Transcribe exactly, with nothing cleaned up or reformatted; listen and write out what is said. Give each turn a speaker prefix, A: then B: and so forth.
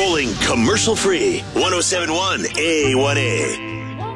A: Rolling commercial free. one oh seven point one A one A.